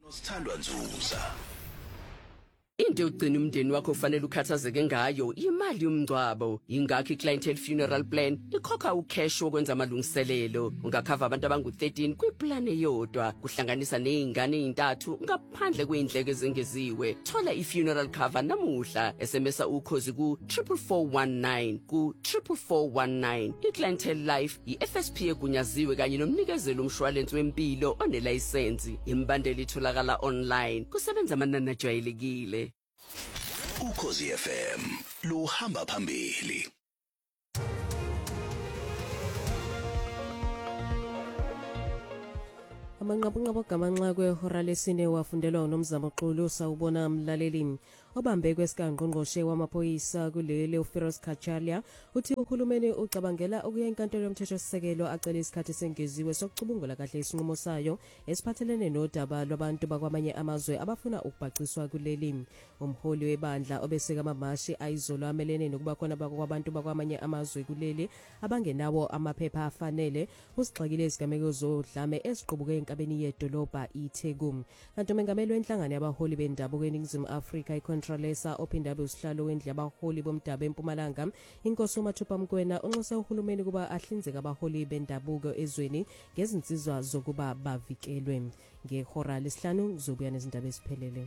Sithandwa Nzuza. Into yokugcina umndeni wakho ufanele ukhathazeke ngayo imali yomngcwabo. Ingakho iClientele Funeral Plan ikhokha ucash wokwenza amalungiselelo. Ungakhava abantu abangu-13 kwiplan eyodwa, kuhlanganisa nezingane ezintathu ngaphandle kweindleko ezengeziwe. Thola ifuneral cover namuhla. SMS ukhozi ku 44419 ku 44419. iClientele Life iFSP egunyaziwe kanye nomnikezelo umshwalense wempilo onelayisensi. Imbandeli itholakala online. Kusebenza amanani ajwayelekile. Ukhozi FM luhamba phambili. Amanqabunqabo gamanxa kwehora lesine wafundelwa uNomzamo Xulu sawubona mlaleli. Obambe kwesikanqongqoshe wamaphoyisa kulele uFeroz Khachalia uthi uhulumeni ucabangela ukuya enkantolo yomthethosisekelo acela isikhathi sengeziwe sokucubungula kahle isinqumo sayo esiphathelene nodaba lwabantu bakwamanye amazwe abafuna ukubhaciswa kuleli. Umholi webandla obeseka amamashi ayizolo amelene nokuba khona kwabantu bakwamanye amazwe kuleli abangenawo amaphepha afanele usigxekile izigameko zodlame esiqubuke enkabeni yedolobha iTheku. Kanti umengameli wenhlangano yabaholi bendabuko eNingizimu Afrika Contralesa ophindabe usihlalo wendlu yabaholi bomdabu eMpumalanga inkosi uMathupha Mkwena unxuse uhulumeni kuba ahlinzeka abaholi bendabuko ezweni ngezinsizwa zokuba bavikelwe. Ngehora lesihlanu zobuya nezindaba eziphelele.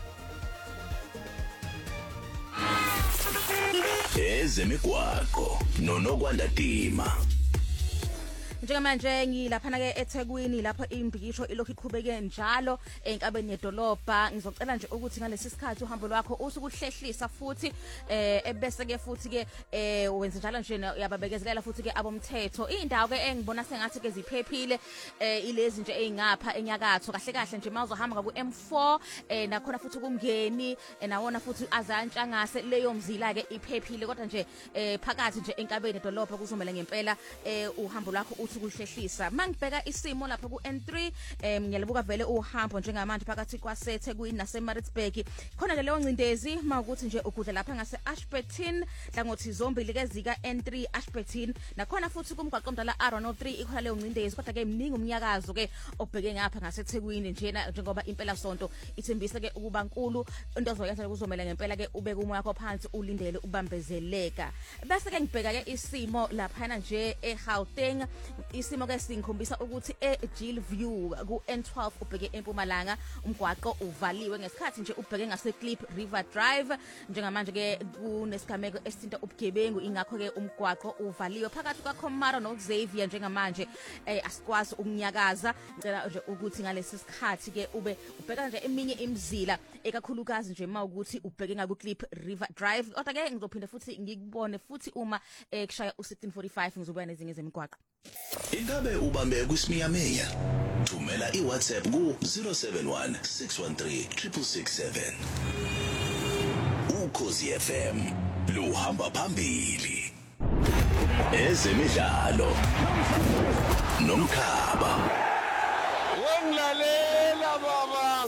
Ezemigwaqo noNokwanda Dima. Njengamanje ngilaphana ke eThekwini lapho imbikisho ilokhu iqhubeke njalo enkabeni yedolobha. Ngizocela nje ukuthi ngalesi sikhathi uhambo lwakho usukuhlehlisa futhi ebese ke futhi ke wenza njalo nje yababekezelela futhi ke abomthetho. Indawo ke engibona sengathi ke ziphephile ilezi nje ezingapha enyakatho kahle kahle nje mawuzohamba ku M4 nakhona futhi kumngeni nawona futhi azantshangase leyo mzila ke iphephile kodwa nje phakathi nje enkabeni yedolobha kuzomela ngempela uhambo lwakho ukuhlehlisa. Mangibheka isimo lapha ku N3 ngiyalibuka vele uhambo njengamanje phakathi kwaseThekwini naseMaritzburg khona ke leyo ncindezi mawukuthi nje ukudla lapha ngase Ashburton hlangothi zombili ke zika N3 Ashburton nakhona futhi kumgwaqo omdala R103 ikhona leyo ncindezi kodwa ke mningi umnyakazo ke obheke ngapha ngaseThekwini njena njengoba impela sonto ithembisa ke ukuba nkulu into ozoyenza kuzomela ngempela ke ubeke umoya wakho phansi ulindele ubambezeleka. Bese ke ngibheka ke isimo lapha nje eGauteng isimo ke singikhombisa ukuthi eGillview ku N12 ubheke eMpumalanga umgwaqo uvaliwe ngesikhathi nje ubheke ngaseClip River Drive njengamanje ke kunesigameko esithinta ubugebengu ingakho ke umgwaqo uvaliwe phakathi kwaKhomara noXavier njengamanje asikwazi ukunyakaza. Ngicela nje ukuthi ngalesi sikhathi ke ube ubheka nje eminye imizila ekakhulukazi nje mawukuthi ubheke ngakuClip River Drive kodwa ke ngizophinda futhi ngikubone futhi uma kushaya u16:45 ngizobuya nezinye zemigwaqo. Ingabe ubambe kuSmiyamenya? Thumela iWhatsApp ku 071 613 667. Ukhozi FM luhamba phambili. Ezemidlalo nomkhaba. Wenglalela baba.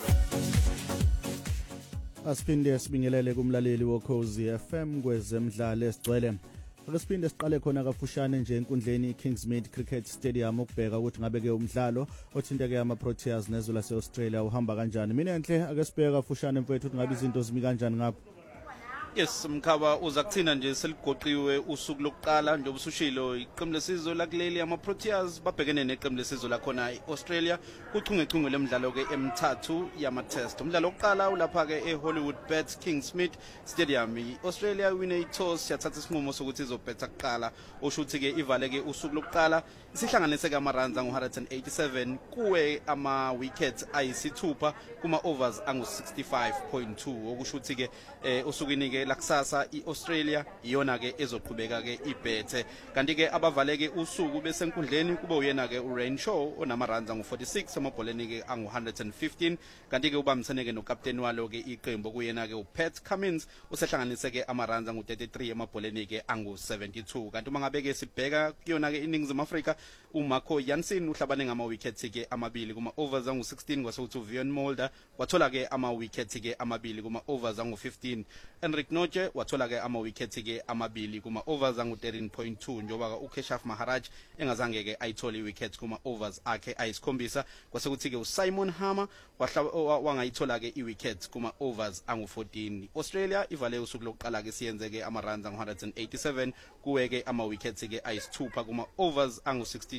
Asiphinde sibingelele kumlaleli wokhozi FM kwezemidlalo esigcwele. Akasiphinde siqale khona kafushane nje enkundleni iKingsmead Cricket Stadium ukubheka ukuthi ngabe ke umdlalo othinteke amaProteas nezwe laseAustralia uhamba kanjani. Mina enhle ake sibheka kafushane mfethu ukuthi ngabe izinto zimi kanjani ngapha. Yes, mkhaba uza kuthina nje seligoqiwe usuku lokuqala njengoba usushilo iqembu lesizwe lakuleli amaProteas babhekene neqembu lesizwe la khona iAustralia kuchungechunge lemidlalo ke emithathu yama-test. Umdlalo oqala ulapha ke eHollywood Bet Kingsmead Stadium. iAustralia wine i-toss yathatha isinqumo sokuthi izobhetha kuqala oshuthi ke ivale ke usuku lokuqala isihlanganise ke amaruns angu187 kuwe ama-wickets ayisithupha kuma-overs angu65.2 okushuthi ke usukini ke lakusasa iAustralia iyona ke ezoqhubeka ke ibhethe. Kanti ke abavaleke usuku besenkundleni kube uyena ke uRainshaw onamaruns angu46 amabholeni ke angu115 kanti ke ubamtheneke nokapteni walo ke iqembu kuyena ke uPat Cummins usehlanganise ke amaruns angu33 amabholeni ke angu72. Kanti uma ngabe ke sibheka kuyona ke iNingizimu Afrika uMarco Jansen uhlabane ngama-wickets ke amabili kuma-overs angu16 kwasewuthi uVion Mulder wathola ke ama-wickets ke amabili kuma-overs angu15. Enric Noche wathola ke ama wickets ke amabili kuma overs angu 13.2 njoba uKeshaf Maharaj engazange ke ayithole iwickets kuma overs akhe ayisikhombisa kwase kuthi ke uSimon Hammer wangayithola ke iwickets kuma overs angu 14. Australia ivale usuku lokuqala ke siyenze ke ama runs angu 187 kuweke ama wickets ke ayisithupha kuma overs angu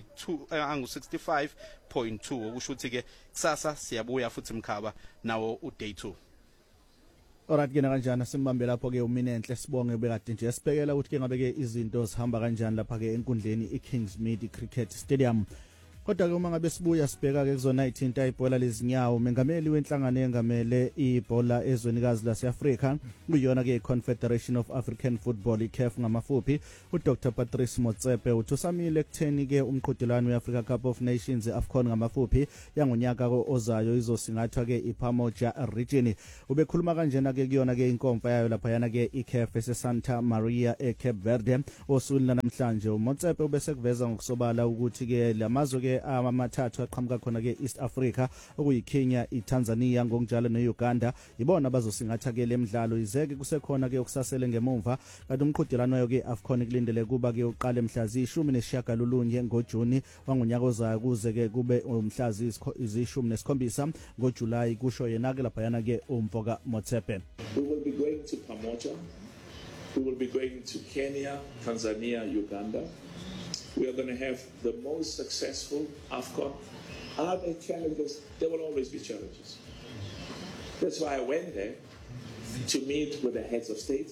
65.2 okusho ukuthi ke kusasa siyabuya futhi Mkhaba nawo uday 2. Alright ke kanjani simbambe lapho ke uminenhle sibonge bekade nje sibhekela ukuthi ke ngabe ke izinto zihamba kanjani lapha ke enkundleni iKingsmead Cricket Stadium. Kodwa ke uma ngabe sibuya sibheka ke kuzona 19 ibhola lezinyawo mengameli wenhlangano engamele ibhola ezwenikazi laseAfrika kuyona ke Confederation of African Football iCAF ngamafuphi uDr Patrice Motsepe uthusamile ekutheni ke umqhudelwano weAfrica Cup of Nations eAfCON ngamafuphi yangonyaka ozayo izosingathwa ke iPamoja region. Ubekhuluma kanjena ke kuyona ke inkomfa yayo lapha yana ke iCAF eSanta Maria eCape Verde osulila namhlanje. Motsepe ubese kuveza ngokusobala ukuthi ke lamazwe ke amathathu aqhamuka khona ke East Africa okuyiKenya, iTanzania ngokunjalo neUganda ibona bazosingatha ke lemidlalo izeke kusekhona ke ukusasele ngemumva kanti umqhudelwano wayo ke AFCON kulindele kuba ke uqale mhla zi-19 ngoJuni wangonyaka ozayo kuze ke kube mhla zi-17 ngoJuly kusho yena ke lapha yana ke umfoka Motsepe. We will be going to Pamoja. We will be going to Kenya, Tanzania, Uganda. We are going to have the most successful AFCON. Are there challenges? There will always be challenges. That's why I went there to meet with the heads of state.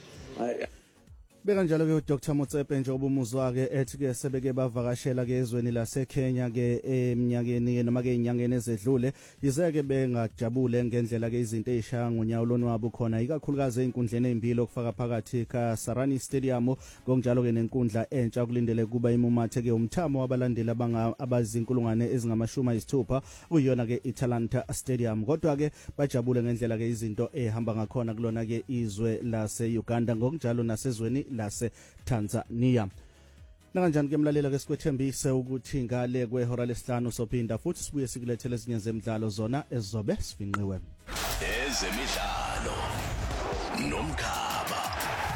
Bekanjalo ke uDr Motsepe nje obumuzwa ke ethi ke sebeke bavakashela ke ezweni laseKenya ke eminyakeni noma ke inyangeni ezedlule izeke bengajabule ngendlela ke izinto ezishaya ngonyawo lonwabo khona ikakhulukazi einkundleni ezimbili okufaka phakathi kaSarani Stadium ngokunjalo ke nenkundla entsha kulindele kuba imumathe ke umthamo wabalandeli abazinkulungwane ezingama-60 uyona ke iTalanta Stadium. Kodwa ke bajabule ngendlela ke izinto ehamba ngakhona kulona ke izwe laseUganda ngokunjalo nasezweni lase Tanzania. Nakanjani ke mlalela ke sikwethembise ukuthi ngale kwehora lesihlanu sophinda futhi sibuye sikulethele ezinye zemidlalo zona ezizobe sifinqiwe. Ezemidlalo nomkhaba.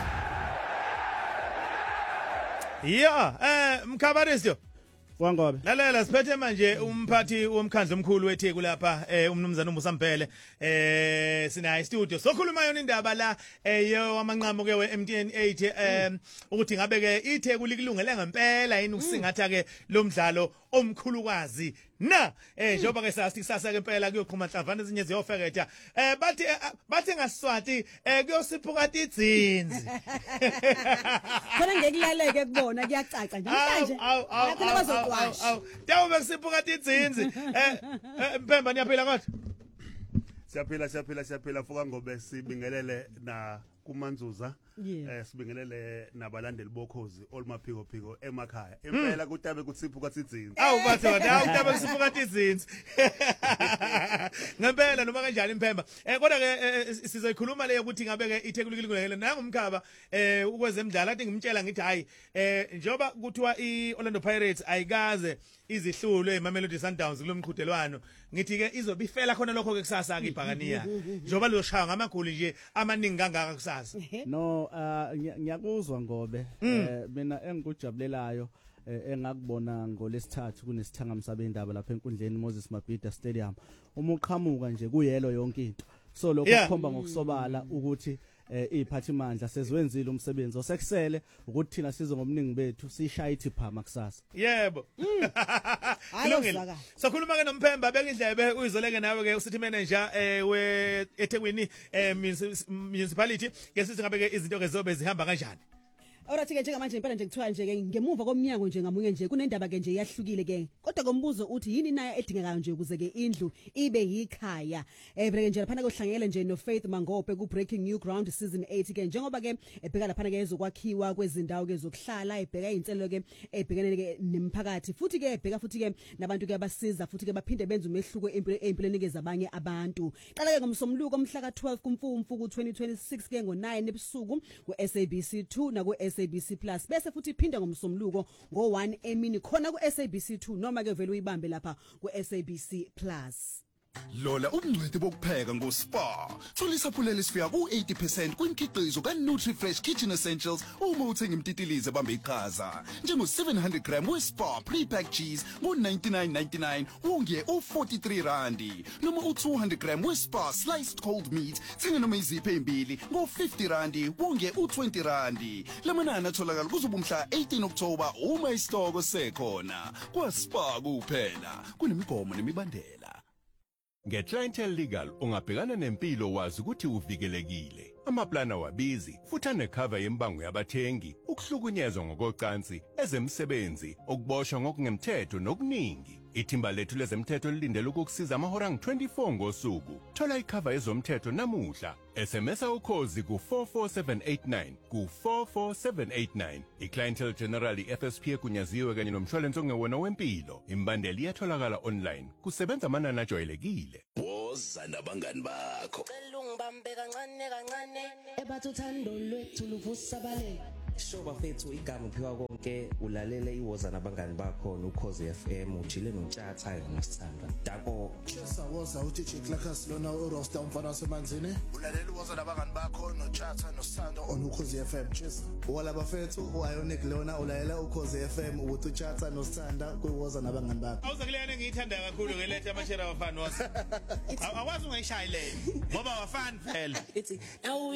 Mkhaba Risto. Wangobe. Lalela siphethe manje umphathi womkhandlu omkhulu weTheku lapha umnumzana uMusambele sina studio sokhuluma yona indaba la wamanqamo ke weMTN 8 ukuthi ngabe ke iTheku likulungele ngempela yini ukusingatha ke lo mdlalo omkhulukazi na njengoba ke sasithi kusasa ke impela kuyoqhuma hlavana ezinye ziyofeketha bathi ngasiswati kuyosiphuka idzinzi khona ngekulaleke kubona kuyacaca nje manje yakhona bazoqwasha tawube kusiphuka idzinzi Mpemba niyaphila kodwa siyaphila fuka ngobe sibingelele na kumanzuza sibingelele nabalandeli bokhozi olumaphiko emakhaya impela kutabe kutsiphuka idzinzi bathi utabe kusiphuka idzinzi ngempela noma kanjani Mpemba kodwa ke sizoyikhuluma leyo ukuthi ngabe ke iTheku likulungele nangumkhaba ukwezemidlalo athi ngimtshela ngithi hayi njoba kuthiwa iOrlando Pirates ayikaze izihlulwe eMamelodi Sundowns kulomqhudelwano ngithi ke izobifela khona lokho ke kusasa ke iBhakaniya njoba loshaya ngamagoli nje amaningi kangaka kusasa no ngiyakuzwa ngobe mina engikujabulelayo engakubona ngolesithathu kunesithanga msabe indaba lapha enkundleni Moses Mabhida Stadium uma uqhamuka nje kuyelo yonke into so lokho kukhomba ngokusobala ukuthi iphathimandla sezwenzile umsebenzi osekusele ukuthi thina sizo ngomningi bethu sishaya iphama kusasa. Yebo. Kulungile. Sokhuluma ke noMphemba beka indlebe uyizoleke nawe ke usithi manager eThekwini municipality ke sithi ngabe ke izinto ke zobe zihamba kanjani. Awurathi ke njengamanje impela nje kuthiwa nje ke ngemuva komnyango nje ngamunye nje kunendaba ke nje yahlukile ke kodwa kombuzo uthi yini naye edingekayo nje ukuze ke indlu ibe yikhaya ebheke nje lapha kohlangele nje no Faith Mangope ku Breaking New Ground season 8 ke njengoba ke ebheka lapha ke ezokwakhiwa kwezindawo ke zokuhlala ebheka izinselelo ke ebhekene ke nemphakathi futhi ke ebheka futhi ke nabantu ke abasiza futhi ke baphinde benze umehluko empilweni ke zabanye abantu qala ke ngomsomluko omhla ka12 kuMfumfu ku 2026 ke ngo9 ebusuku ku SABC 2 na ku SABC Plus bese futhi iphinda ngomsomluko ngo1 emini khona ku SABC 2 noma ke vele uyibambe lapha ku SABC Plus. Lola ubungcweti bokupheka ngoSpa. Thola isaphulelo esifika ku80% kwimikhiqizo kaNutriFresh Kitchen Essentials uma uthenga imtitilize bambe iqhaza. Njengo 700 gram weSpa pre-packed cheese ngo99.99 wonge u43 randi. Noma u200 gram weSpa sliced cold meat thenga noma iziphe ezimbili ngo50 randi wonge u20 randi. Lamanani atholakala kuzobumhla 18 October uma isitoko sekhona. KwaSpa kuphela kunemigomo nemibandela. Nge-Clientele Legal ungabhekana nempilo wazi ukuthi uvikelekile. Amaplana wabizi futhi anecover yembango yabathengi, ukuhlukunyezwa ngokocansi, ezemsebenzi, ukuboshwa ngokungemthetho nokuningi. Ithimba lethu lezemthetho lilindele ukukusiza amahora ngu-24 ngosuku. Thola icover yezomthetho namuhla. SMS ukhozi ku44789 ku44789. iClientele General FSP egunyaziwe kanye nomshwalense ongewona wempilo. Imbandela iyatholakala online. Kusebenza amanani ajwayelekile. Woza nabangani bakho. Cela ungibambe kancane kancane ebathi uthando lwethu luvusabalele. Shoba fethu igama uphiwa konke ulalele iwoza nabangani bakho noKhozi FM ujile noTshatha noSithanda. Dako Chesa woza uthi Clackas lona uRosta umfana wasemanzini. Ulalela iwoza nabangani bakho noTshatha noSithanda oNukhozi FM. Chesa. Wala bafethu uIonic lona ulalela uKhozi FM uthi uTshatha noSithanda kuwoza nabangani bakho. Awuzakulena ngiyithanda kakhulu ngelethe amashera wafana wase. Awazi ungayishaya le. Ngoba wafana phela. Ithi